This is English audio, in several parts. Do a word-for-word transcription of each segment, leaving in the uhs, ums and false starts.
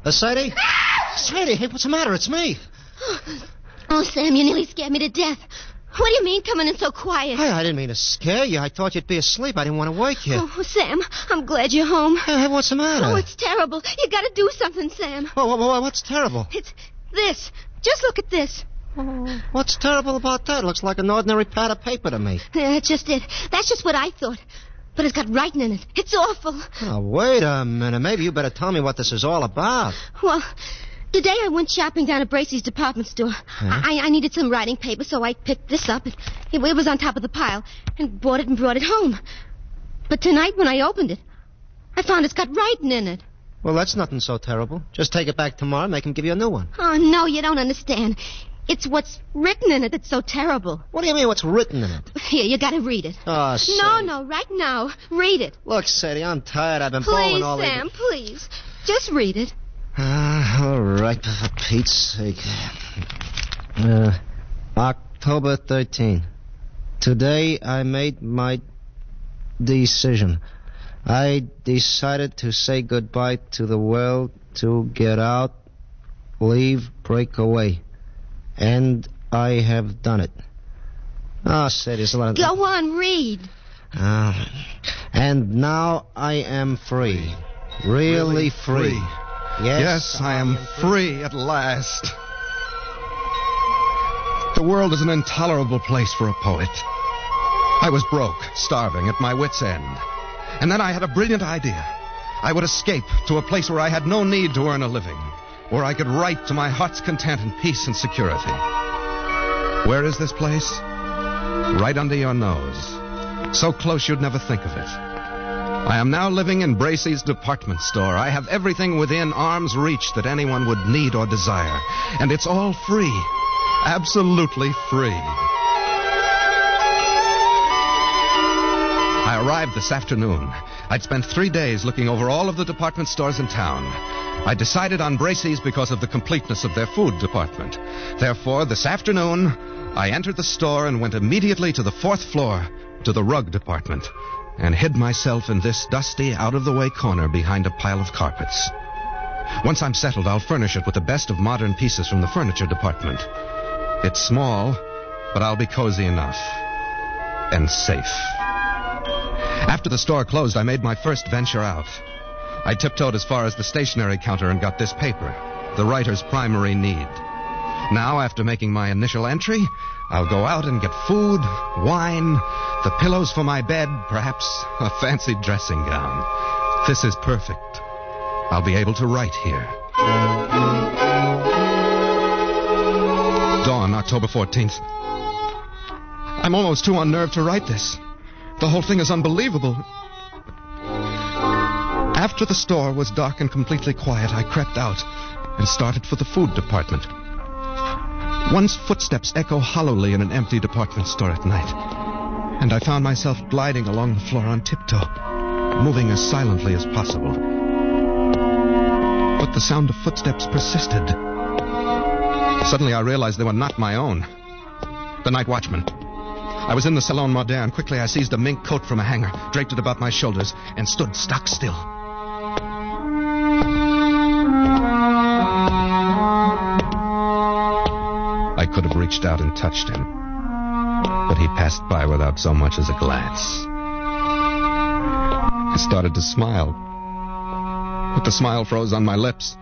Uh, Sadie? Sadie, hey, what's the matter? It's me. Oh, Sam, you nearly scared me to death. What do you mean coming in so quiet? Hey, I didn't mean to scare you. I thought you'd be asleep. I didn't want to wake you. Oh, Sam, I'm glad you're home. Hey, hey, what's the matter? Oh, it's terrible. You gotta do something, Sam. Oh, oh, oh, what's terrible? It's this. Just look at this. Oh, what's terrible about that? Looks like an ordinary pad of paper to me. Yeah, that's just it. That's just what I thought. But it's got writing in it. It's awful. Oh, wait a minute. Maybe you better tell me what this is all about. Well, today I went shopping down at Bracey's department store. Huh? I, I needed some writing paper, so I picked this up. It, it was on top of the pile, and bought it and brought it home. But tonight, when I opened it, I found it's got writing in it. Well, that's nothing so terrible. Just take it back tomorrow and make him give you a new one. Oh, no, you don't understand. It's what's written in it that's so terrible. What do you mean, what's written in it? Here, you gotta read it. Oh, Sadie. No, no, right now. Read it. Look, Sadie, I'm tired. I've been Please, bowling all Sam, evening. please. Just read it. Ah, all right, for Pete's sake. Uh, October thirteenth. Today I made my decision. I decided to say goodbye to the world, to get out, leave, break away. And I have done it. Ah, oh, Sadie, it's a lot of... Go on, read. Uh, and now I am free. Really, really free. free. Yes, yes, I am free at last. The world is an intolerable place for a poet. I was broke, starving, at my wit's end. And then I had a brilliant idea. I would escape to a place where I had no need to earn a living, where I could write to my heart's content in peace and security. Where is this place? Right under your nose. So close you'd never think of it. I am now living in Bracey's department store. I have everything within arm's reach that anyone would need or desire. And it's all free. Absolutely free. I arrived this afternoon. I'd spent three days looking over all of the department stores in town. I decided on Bracey's because of the completeness of their food department. Therefore, this afternoon, I entered the store and went immediately to the fourth floor, to the rug department, and hid myself in this dusty, out-of-the-way corner behind a pile of carpets. Once I'm settled, I'll furnish it with the best of modern pieces from the furniture department. It's small, but I'll be cozy enough. And safe. After the store closed, I made my first venture out. I tiptoed as far as the stationery counter and got this paper, the writer's primary need. Now, after making my initial entry, I'll go out and get food, wine, the pillows for my bed, perhaps a fancy dressing gown. This is perfect. I'll be able to write here. Dawn, October fourteenth. I'm almost too unnerved to write this. The whole thing is unbelievable. After the store was dark and completely quiet, I crept out and started for the food department. One's footsteps echo hollowly in an empty department store at night, and I found myself gliding along the floor on tiptoe, moving as silently as possible. But the sound of footsteps persisted. Suddenly I realized they were not my own. The night watchman. I was in the Salon Moderne. Quickly I seized a mink coat from a hanger, draped it about my shoulders, and stood stock still. I could have reached out and touched him, but he passed by without so much as a glance. I started to smile, but the smile froze on my lips.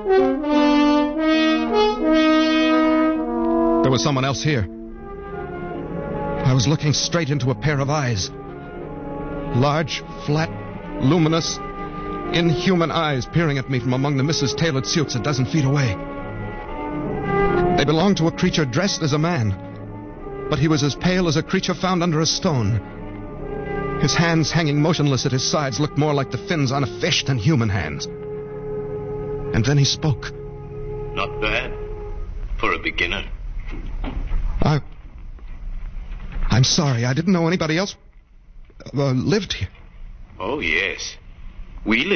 There was someone else here. I was looking straight into a pair of eyes. Large, flat, luminous, inhuman eyes peering at me from among the Missus Tailored suits a dozen feet away. They belonged to a creature dressed as a man, but he was as pale as a creature found under a stone. His hands hanging motionless at his sides looked more like the fins on a fish than human hands. And then he spoke. Not bad for a beginner. I... I'm sorry. I didn't know anybody else uh, lived here. Oh, yes. We live.